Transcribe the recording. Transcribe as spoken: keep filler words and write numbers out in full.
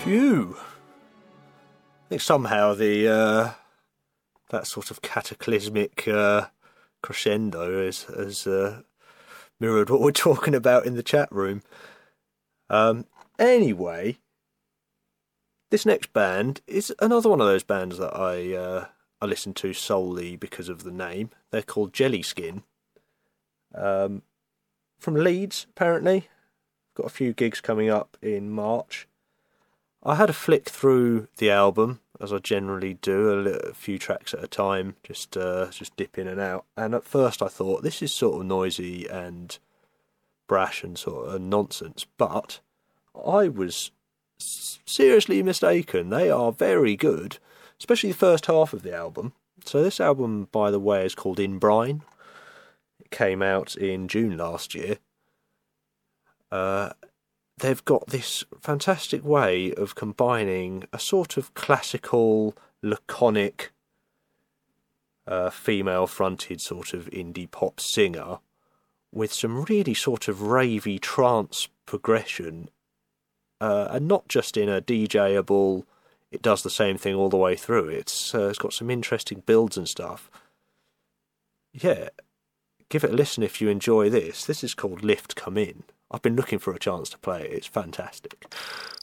Phew. I think somehow the uh, that sort of cataclysmic uh, crescendo has, has uh, mirrored what we're talking about in the chat room. Um, anyway, this next band is another one of those bands that I uh, I listen to solely because of the name. They're called Jellyskin. Um, from Leeds, apparently. Got a few gigs coming up in March. I had a flick through the album, as I generally do, a, little, a few tracks at a time, just uh, just dip in and out. And at first I thought, this is sort of noisy and brash and sort of nonsense. But I was seriously mistaken. They are very good, especially the first half of the album. So this album, by the way, is called In Brine. It came out in June last year. Uh... They've got this fantastic way of combining a sort of classical, laconic, uh, female-fronted sort of indie pop singer with some really sort of ravey trance progression, uh, and not just in a DJable, it does the same thing all the way through. It's uh, it's got some interesting builds and stuff. Yeah, give it a listen if you enjoy this. This is called Lift Come In. I've been looking for a chance to play it. It's fantastic.